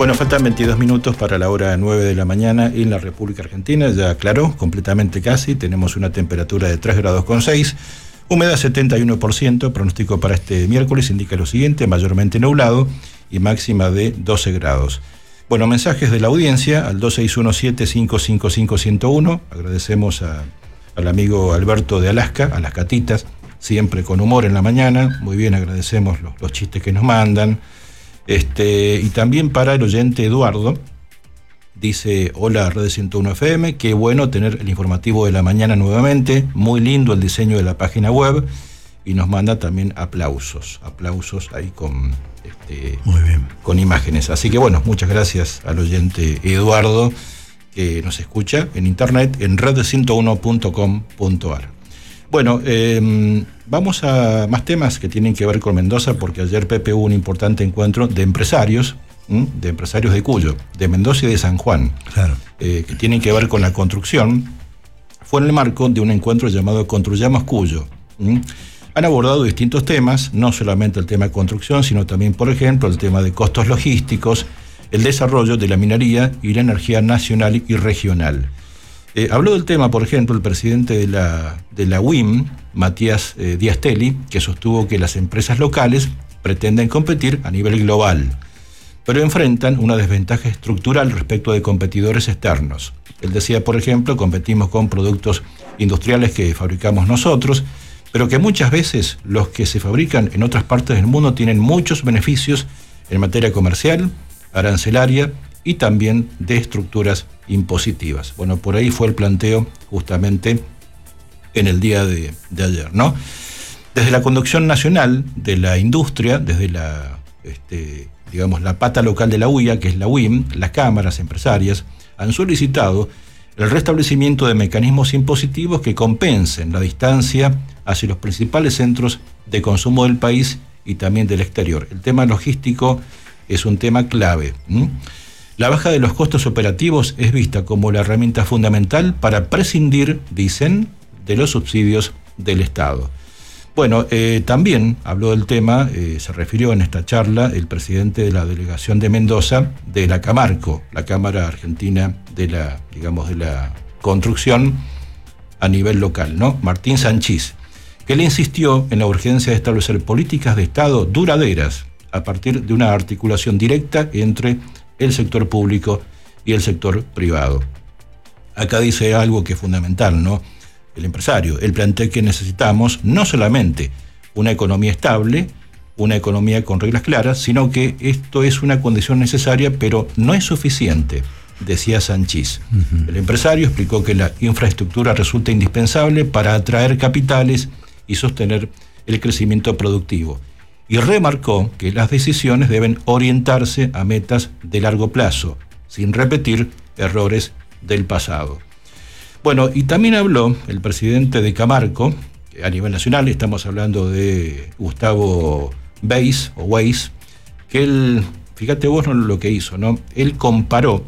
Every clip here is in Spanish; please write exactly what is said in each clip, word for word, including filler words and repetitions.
Bueno, faltan veintidós minutos para la hora nueve de la mañana en la República Argentina. Ya aclaró completamente casi. Tenemos una temperatura de tres grados con seis. Humedad setenta y uno por ciento. Pronóstico para este miércoles indica lo siguiente: mayormente nublado y máxima de doce grados. Bueno, mensajes de la audiencia al dos seis uno siete, cinco cinco cinco, uno cero uno. Agradecemos a, al amigo Alberto de Alaska, a las catitas, siempre con humor en la mañana. Muy bien, agradecemos los, los chistes que nos mandan. Este, y también para el oyente Eduardo, dice: hola Red ciento uno F M, qué bueno tener el informativo de la mañana nuevamente, muy lindo el diseño de la página web, y nos manda también aplausos, aplausos ahí con, este, muy bien, con imágenes. Así que bueno, muchas gracias al oyente Eduardo, que nos escucha en internet en red ciento uno punto com punto a r. Bueno, eh, vamos a más temas que tienen que ver con Mendoza, porque ayer, Pepe, hubo un importante encuentro de empresarios, ¿m? de empresarios de Cuyo, de Mendoza y de San Juan, claro. eh, que tienen que ver con la construcción. Fue en el marco de un encuentro llamado Construyamos Cuyo. ¿m? Han abordado distintos temas, no solamente el tema de construcción, sino también, por ejemplo, el tema de costos logísticos, el desarrollo de la minería y la energía nacional y regional. Eh, habló del tema, por ejemplo, el presidente de la, de la U I M, Matías eh, Diastelli, que sostuvo que las empresas locales pretenden competir a nivel global, pero enfrentan una desventaja estructural respecto de competidores externos. Él decía, por ejemplo, competimos con productos industriales que fabricamos nosotros, pero que muchas veces los que se fabrican en otras partes del mundo tienen muchos beneficios en materia comercial, arancelaria y también de estructuras impositivas. Bueno, por ahí fue el planteo justamente en el día de, de ayer, ¿no? Desde la conducción nacional de la industria, desde la, este, digamos, la pata local de la U I A, que es la U I M, las cámaras empresarias han solicitado el restablecimiento de mecanismos impositivos que compensen la distancia hacia los principales centros de consumo del país y también del exterior. El tema logístico es un tema clave. ¿Mm? La baja de los costos operativos es vista como la herramienta fundamental para prescindir, dicen, de los subsidios del Estado. Bueno, eh, también habló del tema, eh, se refirió en esta charla el presidente de la delegación de Mendoza, de la Camarco, la Cámara Argentina de la, digamos, de la construcción a nivel local, ¿no? Martín Sanchís, que le insistió en la urgencia de establecer políticas de Estado duraderas a partir de una articulación directa entre el sector público y el sector privado. Acá dice algo que es fundamental, ¿no? El empresario, él plantea que necesitamos no solamente una economía estable, una economía con reglas claras, sino que esto es una condición necesaria, pero no es suficiente, decía Sanchís. Uh-huh. El empresario explicó que la infraestructura resulta indispensable para atraer capitales y sostener el crecimiento productivo. Y remarcó que las decisiones deben orientarse a metas de largo plazo, sin repetir errores del pasado. Bueno, y también habló el presidente de Camarco, a nivel nacional, estamos hablando de Gustavo Weiss, o Weiss, que él, fíjate vos lo que hizo, ¿no? Él comparó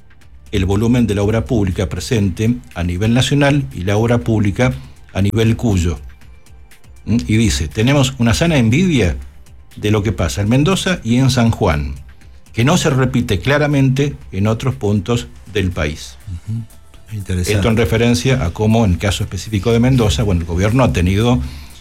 el volumen de la obra pública presente a nivel nacional y la obra pública a nivel Cuyo. Y dice, tenemos una sana envidia de lo que pasa en Mendoza y en San Juan, que no se repite claramente en otros puntos del país. Uh-huh. Interesante. Esto en referencia a cómo, en el caso específico de Mendoza, bueno, el gobierno ha tenido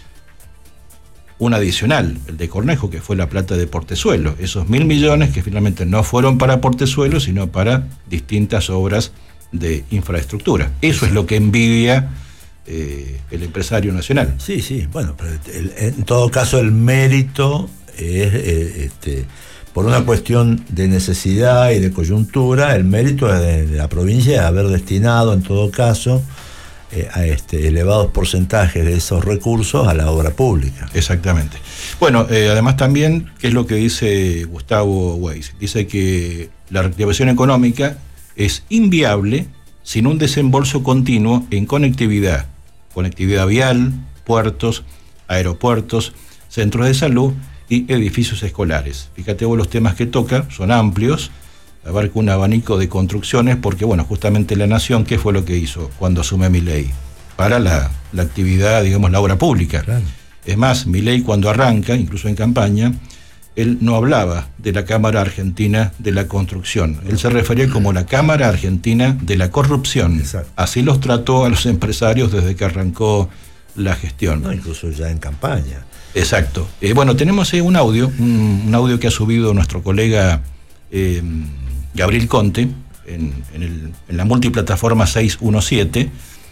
un adicional, el de Cornejo, que fue la plata de Portezuelo, esos mil millones que finalmente no fueron para Portezuelo, sino para distintas obras de infraestructura. Eso sí. Es lo que envidia eh, el empresario nacional. Sí, sí, bueno, pero el, en todo caso el mérito es, eh, este, por una cuestión de necesidad y de coyuntura, el mérito es de, de la provincia de haber destinado, en todo caso, eh, a este, elevados porcentajes de esos recursos a la obra pública. Exactamente. Bueno, eh, además también, ¿qué es lo que dice Gustavo Weiss? Dice que la reactivación económica es inviable sin un desembolso continuo en conectividad, conectividad vial, puertos, aeropuertos, centros de salud y edificios escolares. Fíjate vos, los temas que toca son amplios, abarca un abanico de construcciones, porque bueno, justamente la Nación, ¿qué fue lo que hizo cuando asume Milei? Para la, la actividad, digamos, la obra pública. Claro. Es más, Milei cuando arranca, incluso en campaña, él no hablaba de la Cámara Argentina de la Construcción. Él se refería como la Cámara Argentina de la Corrupción. Exacto. Así los trató a los empresarios desde que arrancó la gestión. No, incluso ya en campaña. Exacto. Eh, bueno, tenemos eh, un audio, un, un audio que ha subido nuestro colega eh, Gabriel Conte en, en, el, en la multiplataforma seiscientos diecisiete.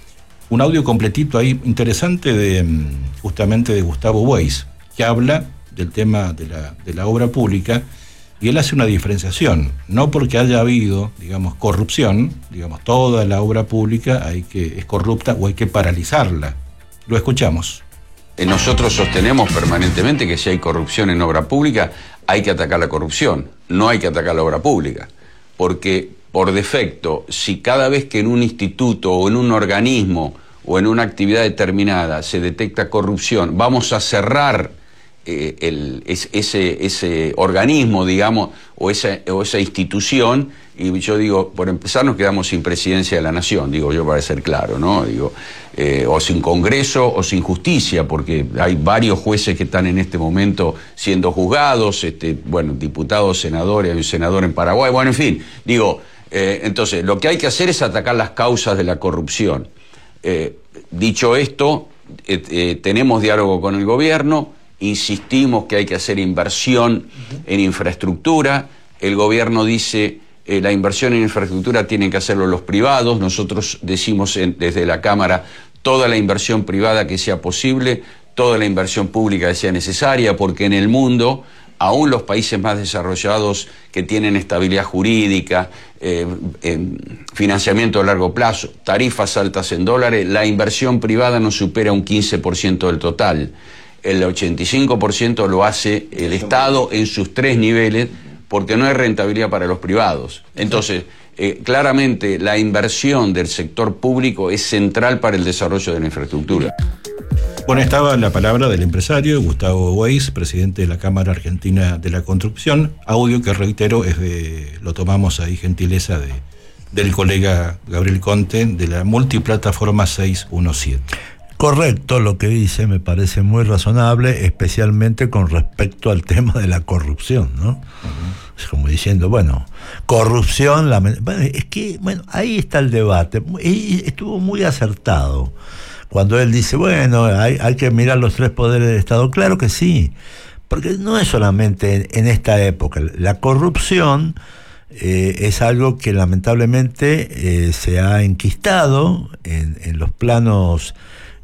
Un audio completito ahí, interesante, de justamente de Gustavo Weiss, que habla del tema de la, de la obra pública, y él hace una diferenciación, no porque haya habido, digamos, corrupción, digamos, toda la obra pública hay que, es corrupta o hay que paralizarla. Lo escuchamos. Nosotros sostenemos permanentemente que si hay corrupción en obra pública, hay que atacar la corrupción, no hay que atacar la obra pública, porque por defecto, si cada vez que en un instituto o en un organismo o en una actividad determinada se detecta corrupción, vamos a cerrar Eh, el, es, ese, ese organismo, digamos, o esa, o esa institución, y yo digo, por empezar nos quedamos sin presidencia de la nación, digo yo para ser claro, ¿no? Digo, eh, o sin Congreso o sin justicia, porque hay varios jueces que están en este momento siendo juzgados, este, bueno, diputados, senadores, hay un senador en Paraguay, bueno, en fin, digo, eh, entonces, lo que hay que hacer es atacar las causas de la corrupción. Eh, dicho esto, eh, eh, tenemos diálogo con el gobierno, insistimos que hay que hacer inversión en infraestructura. El gobierno dice eh, la inversión en infraestructura tienen que hacerlo los privados. Nosotros decimos en, desde la Cámara toda la inversión privada que sea posible, toda la inversión pública que sea necesaria, porque en el mundo, aún los países más desarrollados que tienen estabilidad jurídica, eh, eh, financiamiento a largo plazo, tarifas altas en dólares, la inversión privada no supera un quince por ciento del total. El ochenta y cinco por ciento lo hace el Estado en sus tres niveles, porque no hay rentabilidad para los privados. Entonces, eh, claramente la inversión del sector público es central para el desarrollo de la infraestructura. Bueno, estaba la palabra del empresario Gustavo Weiss, presidente de la Cámara Argentina de la Construcción, audio que reitero, es de, lo tomamos ahí, gentileza de, del colega Gabriel Conte, de la multiplataforma seiscientos diecisiete. Correcto, lo que dice me parece muy razonable, especialmente con respecto al tema de la corrupción, ¿no? Uh-huh. Es como diciendo, bueno, corrupción, la, bueno, es que, bueno, ahí está el debate, y estuvo muy acertado cuando él dice, bueno, hay, hay que mirar los tres poderes del Estado. Claro que sí, porque no es solamente en, en esta época, la corrupción eh, es algo que lamentablemente eh, se ha enquistado en, en los planos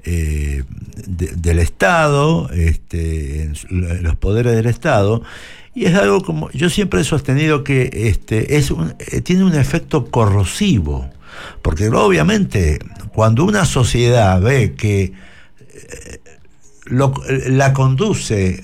Eh, de, del Estado, este, en los poderes del Estado, y es algo como, yo siempre he sostenido que este, es un, eh, tiene un efecto corrosivo, porque obviamente cuando una sociedad ve que eh, lo, la conduce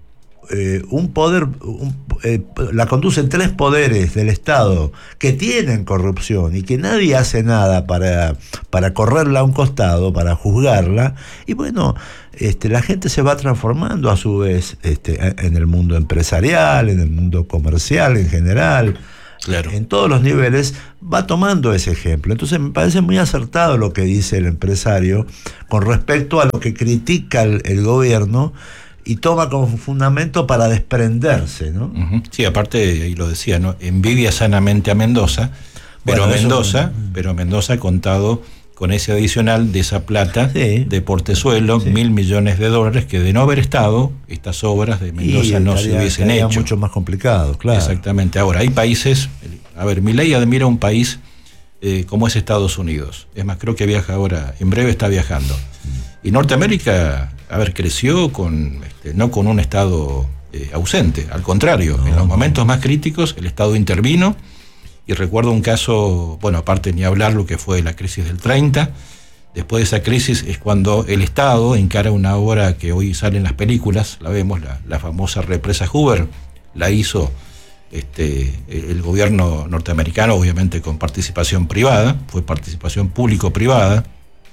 eh, un poder, un, eh, la conducen tres poderes del Estado que tienen corrupción y que nadie hace nada para, para correrla a un costado, para juzgarla, y bueno, este, la gente se va transformando a su vez este, en el mundo empresarial, en el mundo comercial en general. Claro. En todos los niveles va tomando ese ejemplo. Entonces me parece muy acertado lo que dice el empresario con respecto a lo que critica el, el gobierno, y toma como fundamento para desprenderse, ¿no? Uh-huh. Sí, aparte, ahí lo decía, ¿no? Envidia sanamente a Mendoza, pero bueno, Mendoza, eso... pero Mendoza ha contado con ese adicional de esa plata sí. de Portezuelo, sí. mil millones de dólares, que de no haber estado, estas obras de Mendoza y no estaría, se hubiesen hecho. Mucho más complicado, claro. Exactamente. Ahora, hay países, a ver, Milei admira un país eh, como es Estados Unidos. Es más, creo que viaja ahora, en breve está viajando. Y Norteamérica, a ver, creció con este, no con un Estado eh, ausente, al contrario, no, en los momentos más críticos el Estado intervino, y recuerdo un caso, bueno, aparte ni hablar lo que fue la crisis del treinta, después de esa crisis es cuando el Estado encara una obra que hoy sale en las películas, la vemos, la, la famosa represa Hoover, la hizo este, el gobierno norteamericano, obviamente con participación privada, fue participación público-privada.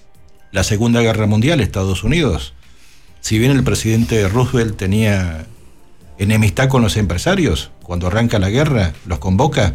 La Segunda Guerra Mundial, Estados Unidos, si bien el presidente Roosevelt tenía enemistad con los empresarios, cuando arranca la guerra los convoca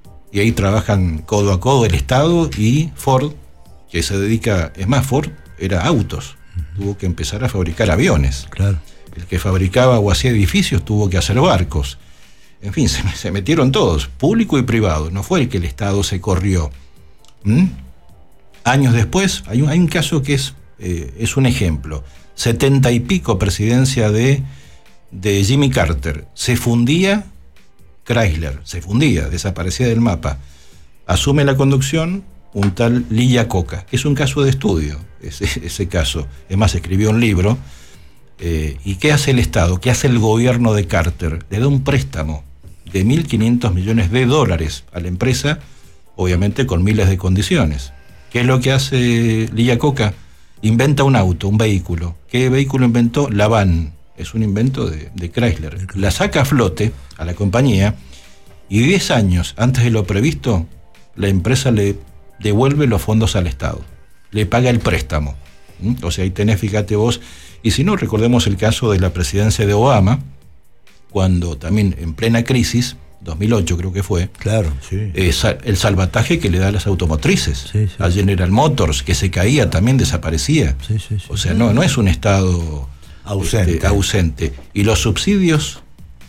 y ahí trabajan codo a codo el Estado y Ford, que se dedica, es más, Ford era autos, uh-huh. tuvo que empezar a fabricar aviones. Claro. el que fabricaba o hacía edificios tuvo que hacer barcos. En fin, se, se metieron todos, público y privado. No fue el que el Estado se corrió. ¿Mm? Años después, hay un, hay un caso que es, eh, es un ejemplo. Setenta y pico presidencia de, de Jimmy Carter. Se fundía Chrysler, se fundía, desaparecía del mapa. Asume la conducción un tal Lee Iacocca, que es un caso de estudio, ese, ese caso. Es más, escribió un libro. Eh, ¿Y qué hace el Estado? ¿Qué hace el gobierno de Carter? Le da un préstamo de mil quinientos millones de dólares a la empresa, obviamente con miles de condiciones. ¿Qué es lo que hace Lee Iacocca? Inventa un auto, un vehículo. ¿Qué vehículo inventó? La van. Es un invento de, de Chrysler. La saca a flote a la compañía y diez años antes de lo previsto, la empresa le devuelve los fondos al Estado. Le paga el préstamo. ¿Mm? O sea, ahí tenés, fíjate vos. Y si no, recordemos el caso de la presidencia de Obama, cuando también en plena crisis, dos mil ocho creo que fue, claro, sí. eh, el salvataje que le da a las automotrices, sí, sí, a General Motors, que se caía, también desaparecía. Sí, sí, sí. O sea, no, no es un Estado ausente. Este, ausente. ¿Y los subsidios?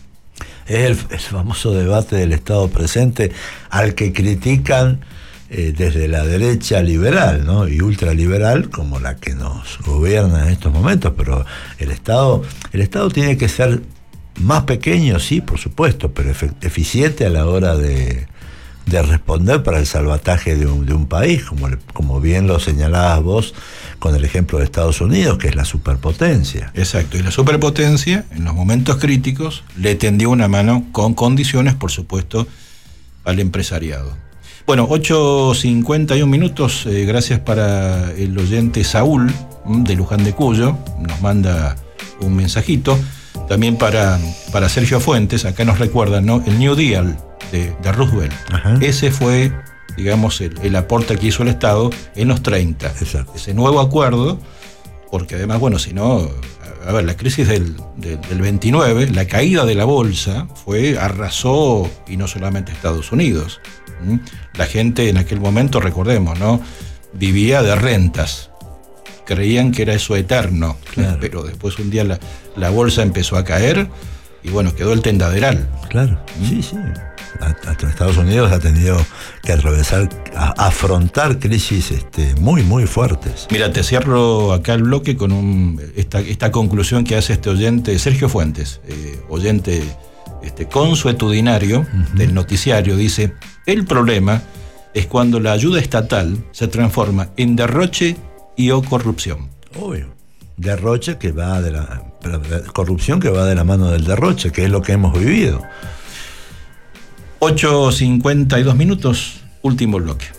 Es el, el famoso debate del Estado presente al que critican eh, desde la derecha liberal, ¿no? Y ultraliberal, como la que nos gobierna en estos momentos. Pero el Estado, el Estado tiene que ser más pequeño, sí, por supuesto, pero eficiente a la hora de, de responder para el salvataje de un, de un país, como, como bien lo señalabas vos con el ejemplo de Estados Unidos, que es la superpotencia. Exacto, y la superpotencia, en los momentos críticos, le tendió una mano con condiciones, por supuesto, al empresariado. Bueno, ocho cincuenta y un minutos, eh, gracias para el oyente Saúl, de Luján de Cuyo, nos manda un mensajito. También para, para Sergio Fuentes, acá nos recuerdan, ¿no? El New Deal de, de Roosevelt. Ajá. Ese fue, digamos, el, el aporte que hizo el Estado en los treinta. Exacto. Ese nuevo acuerdo, porque además, bueno, si no, a, a ver, la crisis del, del, del veintinueve, la caída de la bolsa, fue, arrasó, y no solamente Estados Unidos. ¿Mm? La gente en aquel momento, recordemos, ¿no? Vivía de rentas. Creían que era eso eterno, claro. Pero después un día la, la bolsa empezó a caer y bueno, quedó el tendaderal. Claro, ¿Mm? sí, sí. Hasta Estados Unidos ha tenido que atravesar, a, afrontar crisis este, muy, muy fuertes. Mira, te cierro acá el bloque con un, esta, esta conclusión que hace este oyente, Sergio Fuentes, eh, oyente este, consuetudinario uh-huh. del noticiario, dice: el problema es cuando la ayuda estatal se transforma en derroche y o corrupción. Obvio. Derroche que va de la, corrupción que va de la mano del derroche, que es lo que hemos vivido. ocho cincuenta y dos minutos, último bloque.